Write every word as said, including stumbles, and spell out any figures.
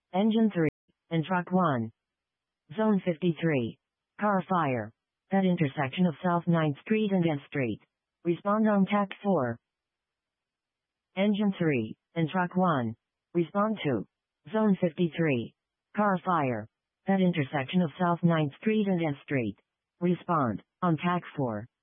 Engine three. And Truck one. Zone fifty-three. Car fire. That intersection of South ninth Street and S Street. Respond on T A C four. Engine three. And Truck one. Respond to. Zone fifty-three. Car fire. That intersection of South ninth Street and S Street. Respond on T A C four.